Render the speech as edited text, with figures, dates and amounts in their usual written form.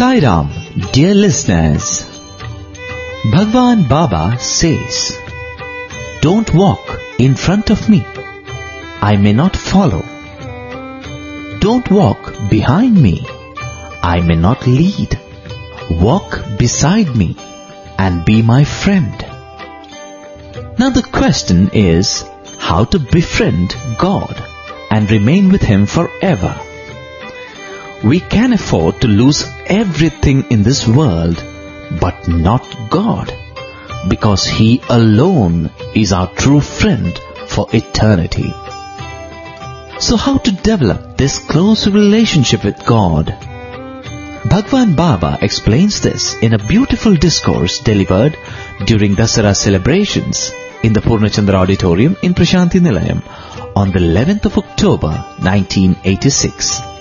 Sai Ram, dear listeners. Bhagwan Baba says, don't walk in front of me, I may not follow. Don't walk behind me, I may not lead. Walk beside me and be my friend. Now the question is, how to befriend God and remain with Him forever. We can afford to lose everything in this world, but not God, because He alone is our true friend for eternity. So how to develop this close relationship with God? Bhagwan Baba explains this in a beautiful discourse delivered during Dasara celebrations in the Purnachandra Auditorium in Prashanti Nilayam on the 11th of October 1986.